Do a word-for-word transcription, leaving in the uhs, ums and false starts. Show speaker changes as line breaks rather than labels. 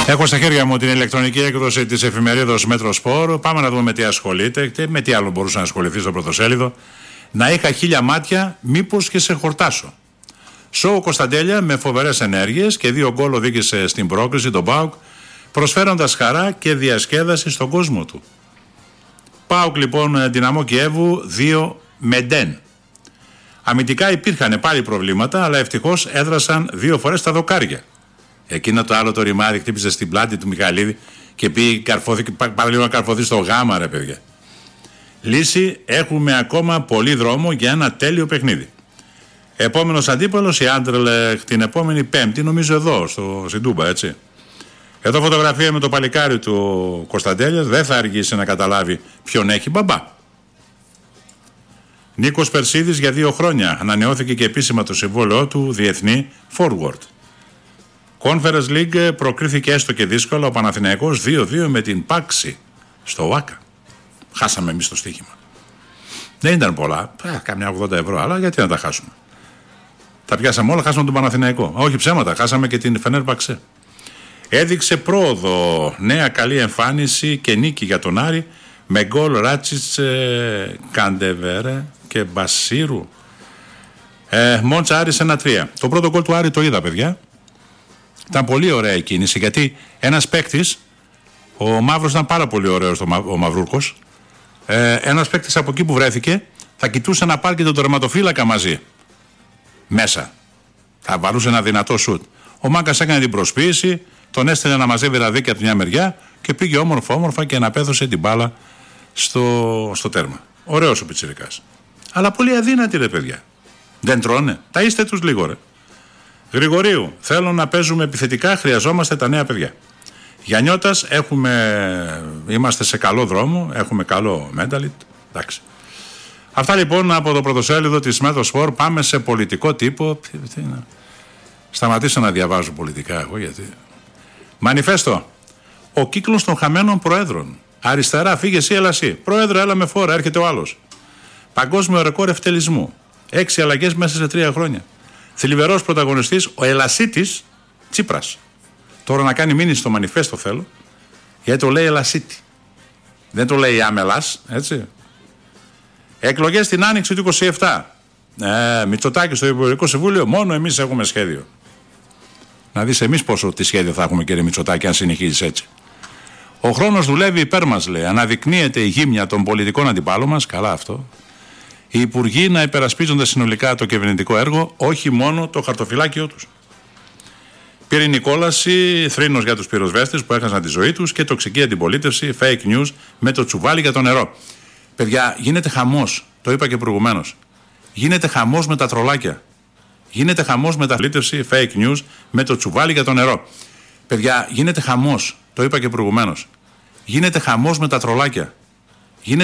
Έχω στα χέρια μου την ηλεκτρονική έκδοση της εφημερίδος Μέτρο-Σπορ. Πάμε να δούμε με τι ασχολείται, με τι άλλο μπορούσε να ασχοληθεί στο πρωτοσέλιδο. Να είχα χίλια μάτια, μήπως και σε χορτάσω. Σοου Κωνσταντέλια με φοβερές ενέργειες και δύο γκολ οδήγησε στην πρόκριση τον ΠΑΟΚ, προσφέροντας χαρά και διασκέδαση στον κόσμο του. ΠΑΟΚ λοιπόν Δυναμό Κιέβου δύο μηδέν. Αμυντικά υπήρχαν πάλι προβλήματα, αλλά ευτυχώς έδρασαν δύο φορές τα δοκάρια. Εκείνο το άλλο το ρημάδι χτύπησε στην πλάτη του Μιχαλίδη και πήγε παραλίγο να καρφωθεί στο γάμα, ρε παιδιά. Λύση, έχουμε ακόμα πολύ δρόμο για ένα τέλειο παιχνίδι. Επόμενος αντίπαλος η Άντρελεχτ την επόμενη Πέμπτη, νομίζω εδώ, στο Σιντούμπα, έτσι. Εδώ φωτογραφία με το παλικάρι του Κωνσταντέλιας, δεν θα αργήσει να καταλάβει ποιον έχει μπαμπά. Νίκος Περσίδης για δύο χρόνια, ανανεώθηκε και επίσημα το συμβόλαιό του διεθνή forward. Conference League προκρίθηκε έστω και δύσκολα ο Παναθηναϊκός δύο δύο με την Πάξη στο ΟΑΚΑ. Χάσαμε εμείς το στοίχημα. Δεν ήταν πολλά, ε, καμιά ογδόντα ευρώ, αλλά γιατί να τα χάσουμε. Τα πιάσαμε όλα, χάσαμε τον Παναθηναϊκό. Όχι ψέματα, χάσαμε και την Φενέρμπαξε. Έδειξε πρόοδο, νέα καλή εμφάνιση και νίκη για τον Άρη με γκολ Ράτσιτς, ε, Καντεβέρε και Μπασίρου. Ε, Μόντσα Άρης ένα τρία. Το πρώτο γκολ του Άρη το είδα, παιδιά. Ήταν πολύ ωραία η κίνηση, γιατί ένας παίκτης, ο Μαύρος ήταν πάρα πολύ ωραίος, ο Μαυρούρκος, ε, ένας παίκτης από εκεί που βρέθηκε θα κοιτούσε να πάρει και τον τερματοφύλακα μαζί μέσα, θα βαρούσε ένα δυνατό σουτ. Ο Μάκας έκανε την προσποίηση, τον έστελνε να μαζεύει ραδίκια από τη μια μεριά και πήγε όμορφα όμορφα και αναπέδωσε την μπάλα στο, στο τέρμα. Ωραίος ο πιτσιρικάς, αλλά πολύ αδύνατη, ρε παιδιά. Δεν τρώνε, τα είστε τους λίγο, ρε. Γρηγορίου, θέλω να παίζουμε επιθετικά, χρειαζόμαστε τα νέα παιδιά. Γιαννιώτας, έχουμε, είμαστε σε καλό δρόμο, έχουμε καλό μένταλιτ, εντάξει. Αυτά λοιπόν από το πρωτοσέλιδο της Μέτρο-Σπορ. Πάμε σε πολιτικό τύπο. Σταματήσω να διαβάζω πολιτικά εγώ, γιατί... Μανιφέστο, ο κύκλος των χαμένων προέδρων. Αριστερά, φύγε εσύ, έλα εσύ. Πρόεδρε, έλα με φόρα, έρχεται ο άλλος. Παγκόσμιο ρεκόρ ευτελισμού. Έξι αλλαγές μέσα σε τρία χρόνια. Θλιβερός πρωταγωνιστής, ο Ελασίτης Τσίπρας. Τώρα να κάνει μήνυση στο Μανιφέστο θέλω, γιατί το λέει Ελασίτη. Δεν το λέει Άμελας, έτσι. Εκλογές την άνοιξη του είκοσι επτά. Ε, Μητσοτάκη στο Υπουργικό Συμβούλιο, μόνο εμείς έχουμε σχέδιο. Να δεις εμείς πόσο τι σχέδιο θα έχουμε, κύριε Μητσοτάκη, αν συνεχίζεις έτσι. Ο χρόνος δουλεύει υπέρ μας, λέει. Αναδεικνύεται η γύμνια των πολιτικών αντιπάλων μας. Καλά αυτό. Οι υπουργοί να υπερασπίζονται συνολικά το κυβερνητικό έργο, όχι μόνο το χαρτοφυλάκιό τους. Πυρηνική κόλαση, θρήνος για τους πυροσβέστες που έχασαν τη ζωή τους και τοξική αντιπολίτευση, fake news με το τσουβάλι για το νερό. Παιδιά, γίνεται χαμός, το είπα και προηγουμένως. Γίνεται χαμός με τα τρολάκια. Γίνεται χαμός με τα αντιπολίτευση, fake news με το τσουβάλι για το νερό. Παιδιά, γίνεται χαμός, το είπα και προηγουμένως. Γίνεται χαμός με τα τρολάκια.